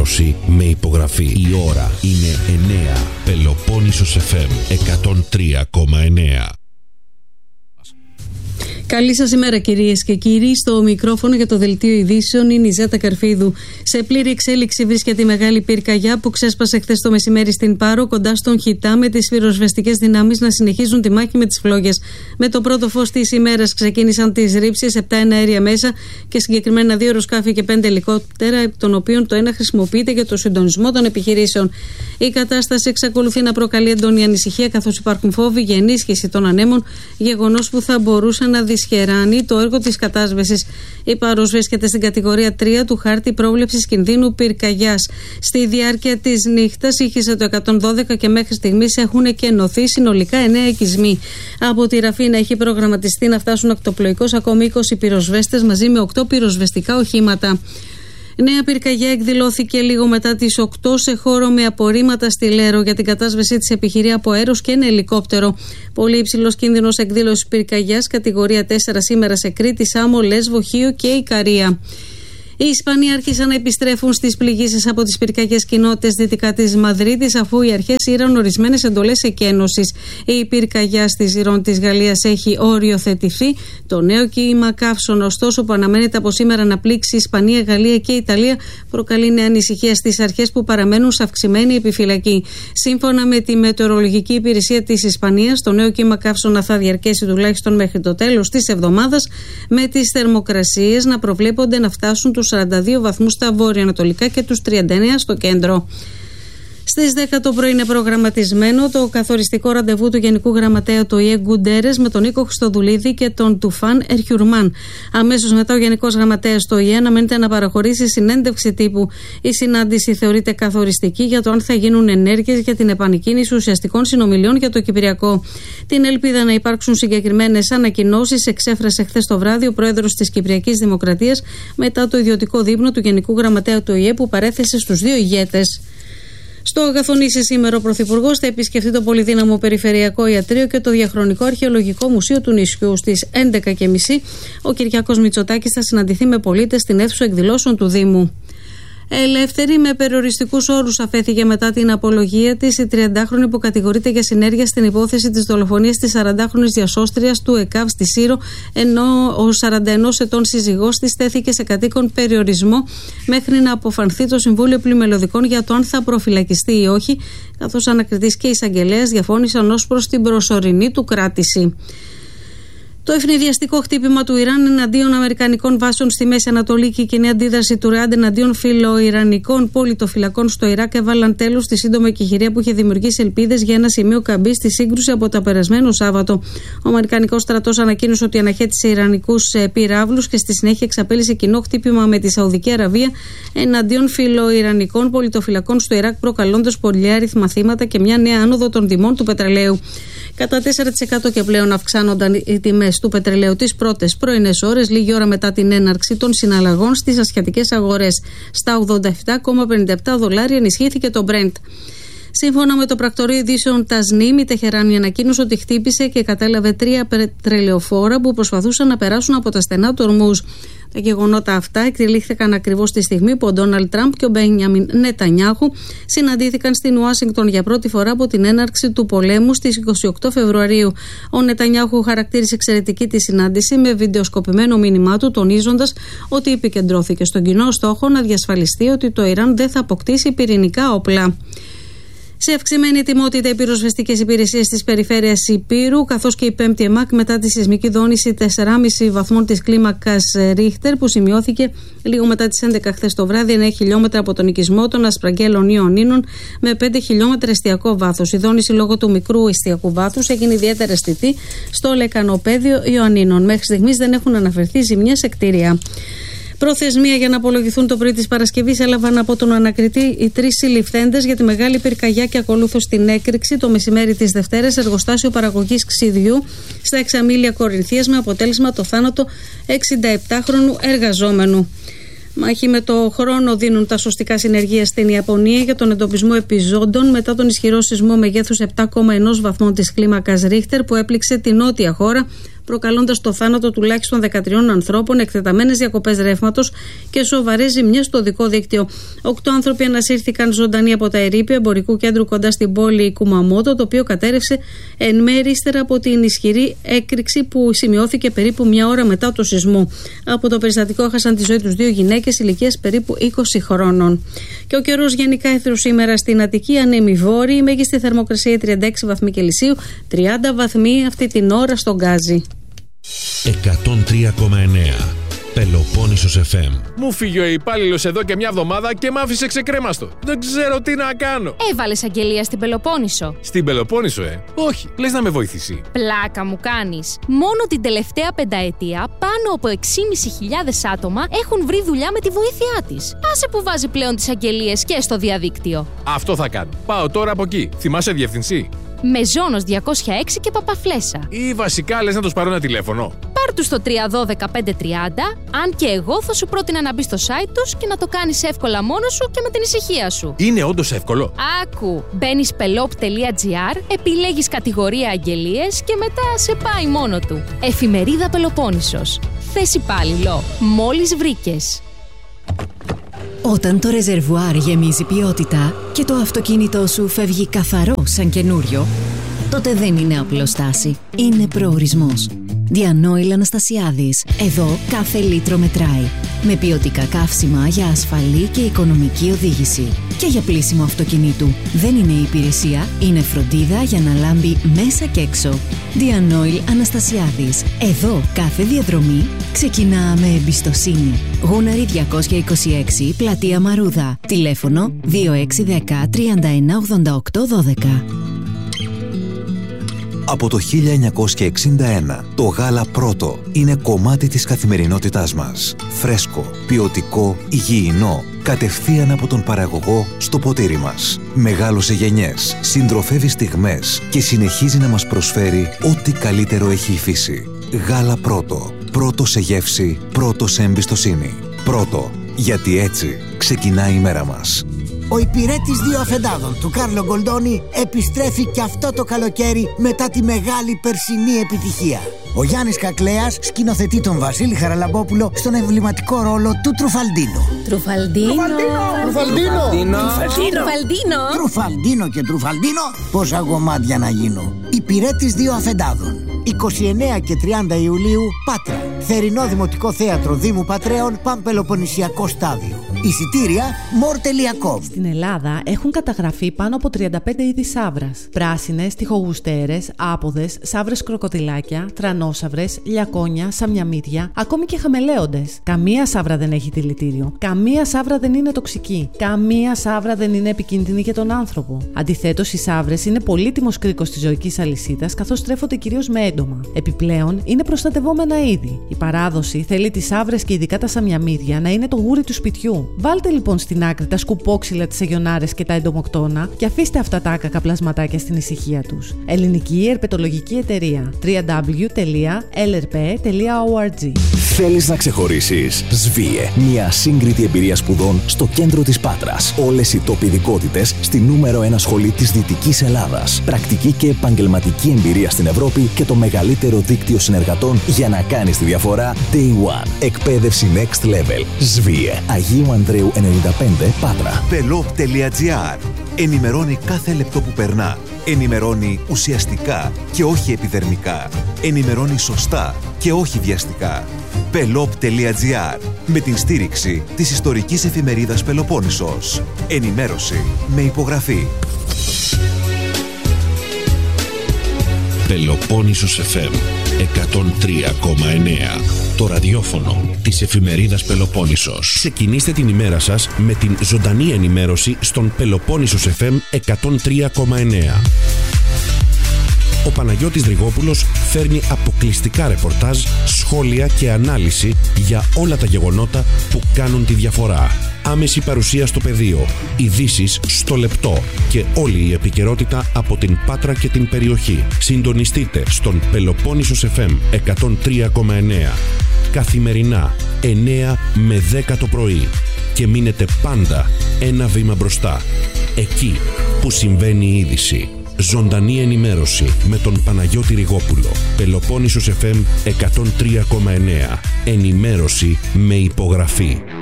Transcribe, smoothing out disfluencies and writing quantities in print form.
ενημέρωση με υπογραφή. Η ώρα είναι 9. Πελοπόννησος FM 103,9. Καλή σας ημέρα, κυρίες και κύριοι. Στο μικρόφωνο για το δελτίο ειδήσεων είναι η Ζέτα Καρφίδου. Σε πλήρη εξέλιξη βρίσκεται η μεγάλη πυρκαγιά που ξέσπασε χθες το μεσημέρι στην Πάρο, κοντά στον Χιτά, με τις πυροσβεστικές δυνάμεις να συνεχίζουν τη μάχη με τις φλόγες. Με το πρώτο φως της ημέρας ξεκίνησαν τις ρήψεις, 7 εναέρια μέσα και συγκεκριμένα 2 αεροσκάφη και 5 ελικόπτερα, εκ των οποίων το ένα χρησιμοποιείται για το συντονισμό των επιχειρήσεων. Η κατάσταση εξακολουθεί να προκαλεί έντονη ανησυχία, καθώς υπάρχουν φόβοι για ενίσχυση των ανέμων, γεγονός που θα μπορούσε να δυσχεράνει το έργο της κατάσβεσης. Η Πάρος βρίσκεται στην κατηγορία 3 του χάρτη πρόβλεψης κινδύνου πυρκαγιάς. Στη διάρκεια της νύχτας ήχησε το 112 και μέχρι στιγμής έχουν εκενωθεί συνολικά 9 οικισμοί. Από τη Ραφίνα έχει προγραμματιστεί να φτάσουν ακτοπλοϊκώς ακόμη 20 πυροσβέστες μαζί με 8 πυροσβεστικά οχήματα. Νέα πυρκαγιά εκδηλώθηκε λίγο μετά τις 8 σε χώρο με απορρίμματα στη Λέρο. Για την κατάσβεσή της επιχειρεί από αέρος και ένα ελικόπτερο. Πολύ υψηλός κίνδυνος εκδήλωσης πυρκαγιάς, κατηγορία 4 σήμερα σε Κρήτη, Σάμο, Λέσβο, Χίο και Ικαρία. Οι Ισπανοί άρχισαν να επιστρέφουν στις πληγήσεις από τις πυρκαγιές κοινότητες δυτικά της Μαδρίτης, αφού οι αρχές ήραν ορισμένες εντολές εκένωσης. Η πυρκαγιά στη Ζηρών της Γαλλίας έχει οριοθετηθεί. Το νέο κύμα καύσων, ωστόσο, που αναμένεται από σήμερα να πλήξει Ισπανία, Γαλλία και Ιταλία, προκαλεί νέα ανησυχία στις αρχές που παραμένουν σε αυξημένη επιφυλακή. Σύμφωνα με τη Μετεωρολογική Υπηρεσία της Ισπανίας, το νέο κύμα καύσωνα θα διαρκέσει τουλάχιστον μέχρι το τέλος της εβδομάδας, με τις θερμοκρασίες να προβλέπονται να φτάσουν τους 42 βαθμούς στα βόρεια-ανατολικά και τους 39 στο κέντρο. Στις 10 το πρωί είναι προγραμματισμένο το καθοριστικό ραντεβού του Γενικού Γραμματέα του ΟΗΕ Γκουντέρες με τον Νίκο Χριστοδουλίδη και τον Τουφάν Ερχιουρμάν. Αμέσως μετά ο Γενικός Γραμματέας του ΟΗΕ αναμένεται να παραχωρήσει συνέντευξη τύπου. Η συνάντηση θεωρείται καθοριστική για το αν θα γίνουν ενέργειες για την επανεκκίνηση ουσιαστικών συνομιλιών για το Κυπριακό. Την ελπίδα να υπάρξουν συγκεκριμένες ανακοινώσεις εξέφρασε χθες το βράδυ ο πρόεδρος της Κυπριακής Δημοκρατίας μετά το ιδιωτικό δείπνο του Γενικού Γραμματέα του ΟΗΕ που παρέθεσε στους δύο ηγέτες. Στο Αγαθονήσι σήμερα ο Πρωθυπουργός θα επισκεφτεί το πολυδύναμο Περιφερειακό Ιατρείο και το Διαχρονικό Αρχαιολογικό Μουσείο του νησιού. Στις 11.30 ο Κυριάκος Μητσοτάκης θα συναντηθεί με πολίτες στην αίθουσα εκδηλώσεων του Δήμου. Ελεύθερη με περιοριστικούς όρους αφέθηκε μετά την απολογία της η 30χρονη που κατηγορείται για συνέργεια στην υπόθεση της δολοφονίας της 40χρονης διασώστριας του ΕΚΑΒ στη Σύρο, ενώ ο 41 ετών σύζυγός της τέθηκε σε κατοίκον περιορισμό μέχρι να αποφανθεί το Συμβούλιο Πλημελωδικών για το αν θα προφυλακιστεί ή όχι, καθώς ανακριτής και εισαγγελέας διαφώνησαν ως προς την προσωρινή του κράτηση. Το ευνηδιαστικό χτύπημα του Ιράν εναντίον αμερικανικών βάσεων στη Μέση Ανατολή και η κοινή αντίδραση του Ριάντ εναντίον φιλοϊρανικών πολιτοφυλακών στο Ιράκ έβαλαν τέλος στη σύντομη εκεχηρία που είχε δημιουργήσει ελπίδες για ένα σημείο καμπής στη σύγκρουση από το περασμένο Σάββατο. Ο αμερικανικός στρατός ανακοίνωσε ότι αναχέτησε ιρανικούς πυράβλους και στη συνέχεια εξαπέλυσε κοινό χτύπημα με τη Σαουδική Αραβία εναντίον φιλοϊρανικών πολιτοφυλακών στο Ιράκ, προκαλώντας πολυάριθμα θύματα και μια νέα άνοδο των τιμών του πετρελαίου. Κατά 4% και πλέον αυξάνονταν οι τιμές του πετρελαίου τις πρώτες πρωινές ώρες, λίγη ώρα μετά την έναρξη των συναλλαγών στις ασιατικές αγορές. Στα $87,57 ενισχύθηκε το Brent. Σύμφωνα με το πρακτορείο ειδήσεων Τασνίμ, η Τεχεράνη ανακοίνωσε ότι χτύπησε και κατέλαβε 3 πετρελαιοφόρα που προσπαθούσαν να περάσουν από τα στενά του Ορμούζ. Τα γεγονότα αυτά εκτελήχθηκαν ακριβώς τη στιγμή που ο Ντόναλντ Τραμπ και ο Μπένιαμιν Νετανιάχου συναντήθηκαν στην Ουάσιγκτον για πρώτη φορά από την έναρξη του πολέμου στις 28 Φεβρουαρίου. Ο Νετανιάχου χαρακτήρισε εξαιρετική τη συνάντηση με βιντεοσκοπημένο μήνυμά του, τονίζοντας ότι επικεντρώθηκε στον κοινό στόχο να διασφαλιστεί ότι το Ιράν δεν θα αποκτήσει πυρηνικά όπλα. Σε αυξημένη ετοιμότητα οι πυροσβεστικές υπηρεσίες της περιφέρειας Υπήρου, καθώς και η 5η ΕΜΑΚ μετά τη σεισμική δόνηση 4,5 βαθμών της κλίμακας Ρίχτερ που σημειώθηκε λίγο μετά τις 11 χθες το βράδυ, 9 χιλιόμετρα από τον οικισμό των Ασπραγγέλων Ιωαννίνων με 5 χιλιόμετρα εστιακό βάθος. Η δόνηση λόγω του μικρού εστιακού βάθους έγινε ιδιαίτερα αισθητή στο λεκανοπέδιο Ιωαννίνων. Μέχρι στιγμής δεν έχουν αναφερθεί ζημιές σε κτίρια. Προθεσμία για να απολογηθούν το πρωί της Παρασκευής έλαβαν από τον ανακριτή οι 3 συλληφθέντες για τη μεγάλη πυρκαγιά και ακολούθως την έκρηξη το μεσημέρι της Δευτέρας εργοστάσιο παραγωγής ξυδιού στα Εξαμήλια Κορινθίας με αποτέλεσμα το θάνατο 67χρονου εργαζόμενου. Μάχη με το χρόνο δίνουν τα σωστικά συνεργεία στην Ιαπωνία για τον εντοπισμό επιζώντων μετά τον ισχυρό σεισμό μεγέθους 7,1 βαθμών της κλίμακας Ρίχτερ που έπληξε την νότια χώρα, προκαλώντας το θάνατο τουλάχιστον 13 ανθρώπων, εκτεταμένες διακοπές ρεύματος και σοβαρές ζημιές στο οδικό δίκτυο. 8 άνθρωποι ανασύρθηκαν ζωντανοί από τα ερείπια εμπορικού κέντρου κοντά στην πόλη Κουμαμότο, το οποίο κατέρευσε εν μέρει ύστερα από την ισχυρή έκρηξη που σημειώθηκε περίπου μια ώρα μετά το σεισμό. Από το περιστατικό έχασαν τη ζωή τους 2 γυναίκες ηλικίας περίπου 20 χρόνων. Και ο καιρός γενικά έθριο σήμερα στην Αττική, ανέμει βόρειη, μέγιστη θερμοκρασία 36 βαθμοί Κελσίου, 30 βαθμοί αυτή την ώρα στον Γκάζι. 103,9 Πελοπόννησος FM. Μου φύγει ο υπάλληλος εδώ και μια εβδομάδα και μ' άφησε ξεκρέμαστο. Δεν ξέρω τι να κάνω. Έβαλες αγγελία στην Πελοπόννησο. Στην Πελοπόννησο, Όχι, λες να με βοηθήσει. Πλάκα μου κάνεις. Μόνο την τελευταία πενταετία πάνω από 6.500 άτομα έχουν βρει δουλειά με τη βοήθειά της. Άσε που βάζει πλέον τις αγγελίες και στο διαδίκτυο. Αυτό θα κάνω. Πάω τώρα από εκεί. Θυμάσαι διεύθυνση? Μεζόνος 206 και Παπαφλέσσα. Ή βασικά λες να τους πάρω ένα τηλέφωνο? Πάρ' τους στο 312-530, αν και εγώ θα σου πρότεινα να μπεις στο site τους και να το κάνεις εύκολα μόνος σου και με την ησυχία σου. Είναι όντως εύκολο? Άκου, μπαίνεις pelop.gr, επιλέγεις κατηγορία αγγελίες και μετά σε πάει μόνο του. Εφημερίδα Πελοπόννησος. Θες υπάλληλο. Μόλις βρήκες. Όταν το ρεζερβουάρ γεμίζει ποιότητα και το αυτοκίνητό σου φεύγει καθαρό σαν καινούριο, τότε δεν είναι απλώς στάση, είναι προορισμός. Διανόηλ Αναστασιάδης. Εδώ κάθε λίτρο μετράει. Με ποιοτικά καύσιμα για ασφαλή και οικονομική οδήγηση. Και για πλύσιμο αυτοκινήτου. Δεν είναι υπηρεσία, είναι φροντίδα για να λάμπει μέσα και έξω. Διανόηλ Αναστασιάδης. Εδώ κάθε διαδρομή ξεκινά με εμπιστοσύνη. Γούναρη 226, Πλατεία Μαρούδα. Τηλέφωνο 2610 3188 12. Από το 1961, το γάλα Πρώτο είναι κομμάτι της καθημερινότητάς μας. Φρέσκο, ποιοτικό, υγιεινό, κατευθείαν από τον παραγωγό στο ποτήρι μας. Μεγάλωσε γενιές, συντροφεύει στιγμές και συνεχίζει να μας προσφέρει ό,τι καλύτερο έχει η φύση. Γάλα Πρώτο. Πρώτο σε γεύση, πρώτο σε εμπιστοσύνη. Πρώτο, γιατί έτσι ξεκινάει η μέρα μας. Ο υπηρέτης 2 αφεντάδων του Κάρλο Γκολντόνι επιστρέφει και αυτό το καλοκαίρι μετά τη μεγάλη περσινή επιτυχία. Ο Γιάννης Κακλέας σκηνοθετεί τον Βασίλη Χαραλαμπόπουλο στον εμβληματικό ρόλο του Τρουφαλντίνο. Τρουφαλντίνο και Τρουφαλντίνο, πόσα γομάτια να γίνω. Υπηρέτης 2 αφεντάδων. 29 και 30 Ιουλίου, Πάτρα. Θερινό Δημοτικό Θέατρο Δήμου Πατρέων, Παμπελοποννησιακό στάδιο. Εισιτήρια more.com. Στην Ελλάδα έχουν καταγραφεί πάνω από 35 είδη σαύρας. Πράσινες, τοιχογουστέρες, άποδες, σαύρες κροκοδιλάκια, τρανόσαυρες, λιακόνια, σαμιαμίδια, ακόμη και χαμελέοντες. Καμία σαύρα δεν έχει δηλητήριο. Καμία σαύρα δεν είναι τοξική. Καμία σαύρα δεν είναι επικίνδυνη για τον άνθρωπο. Αντιθέτως, οι σαύρες είναι πολύτιμος κρίκος της ζωικής αλυσίδας, καθώς τρέφονται κυρίως με έντομα. Επιπλέον, είναι προστατευόμενα είδη. Η παράδοση θέλει τις σαύρες και ειδικά τα σαμιαμίδια να είναι το γούρι του σπιτιού. Βάλτε λοιπόν στην άκρη τα σκουπόξυλα, τις αγιονάρες και τα εντομοκτώνα και αφήστε αυτά τα άκακα πλασματάκια στην ησυχία τους. Ελληνική Ερπετολογική Εταιρεία. www.lrp.org. Θέλεις να ξεχωρίσεις? ΣΒΙΕ. Μια σύγκριτη εμπειρία σπουδών στο κέντρο της Πάτρας. Όλες οι τόποι ειδικότητες στη νούμερο 1 σχολή της Δυτικής Ελλάδας. Πρακτική και επαγγελματική εμπειρία στην Ευρώπη και το μεγαλύτερο δίκτυο συνεργατών για να κάνεις τη διαφορά Day One. Εκπαίδευση Next Level. ΣΒΙΕ. Αγίου Ανδρέου 95, Πάτρα. Pelop.gr. Ενημερώνει κάθε λεπτό που περνά. Ενημερώνει ουσιαστικά και όχι επιδερμικά. Ενημερώνει σωστά και όχι βιαστικά. Pelop.gr. Με την στήριξη της ιστορικής εφημερίδας Πελοπόννησος. Ενημέρωση με υπογραφή. Πελοπόννησος FM 103,9. Το ραδιόφωνο της εφημερίδας Πελοπόννησος. Ξεκινήστε την ημέρα σας με την ζωντανή ενημέρωση στον Πελοπόννησος FM 103,9. Ο Παναγιώτης Δρυγόπουλος φέρνει αποκλειστικά ρεπορτάζ, σχόλια και ανάλυση για όλα τα γεγονότα που κάνουν τη διαφορά. Άμεση παρουσία στο πεδίο, ειδήσεις στο λεπτό και όλη η επικαιρότητα από την Πάτρα και την περιοχή. Συντονιστείτε στον Πελοπόννησος FM 103,9. Καθημερινά 9 με 10 το πρωί και μείνετε πάντα ένα βήμα μπροστά. Εκεί που συμβαίνει η είδηση. Ζωντανή ενημέρωση με τον Παναγιώτη Ριγόπουλο. Πελοπόννησος FM 103,9. Ενημέρωση με υπογραφή.